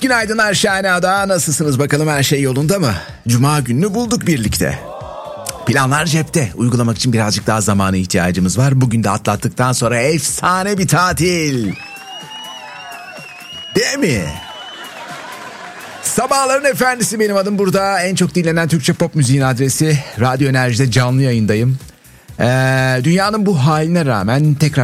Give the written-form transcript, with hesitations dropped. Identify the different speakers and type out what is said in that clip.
Speaker 1: Günaydınlar Şahane Ada. Nasılsınız bakalım, her şey yolunda mı? Cuma gününü bulduk birlikte. Planlar cepte. Uygulamak için birazcık daha zamana ihtiyacımız var. Bugün de atlattıktan sonra efsane bir tatil. Değil mi? Sabahların efendisi benim adım. Burada en çok dinlenen Türkçe pop müziğin adresi. Radyo Enerji'de canlı yayındayım. Dünyanın bu haline rağmen tekrar